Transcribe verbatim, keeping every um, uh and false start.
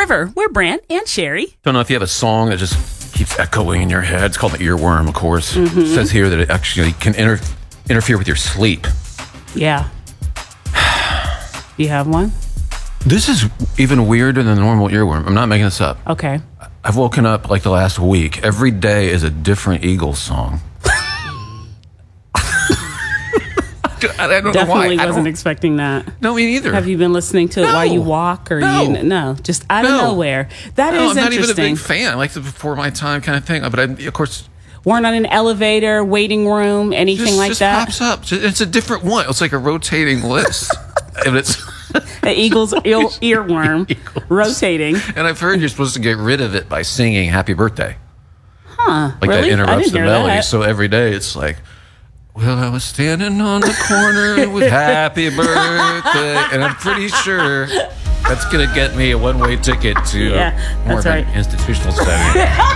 River. We're Brant and Sherry. Don't know if you have a song that just keeps echoing in your head. It's called the earworm, of course. Mm-hmm. It says here that it actually can inter- interfere with your sleep. Yeah. Do you have one? This is even weirder than the normal earworm. I'm not making this up. Okay. I've woken up like the last week. Every day is a different Eagles song. I don't know Definitely why. wasn't expecting that. No, me neither. Have you been listening to it No. while you walk, or No. you? No, just out of No. nowhere. That no, is I'm not even a interesting. big fan. I like the before my time kind of thing. But I, of course, Weren't on an elevator, waiting room, anything just, like just that. pops up. It's a different one. It's like a rotating list, and it's The Eagles ear- earworm Eagles. rotating. And I've heard you're supposed to get rid of it by singing "Happy Birthday." Huh? Like really? that I interrupts didn't the hear melody. that. So every day it's like, well, I was standing on the corner with happy birthday. And I'm pretty sure that's going to get me a one-way ticket to Yeah, more that's of an right. institutional setting.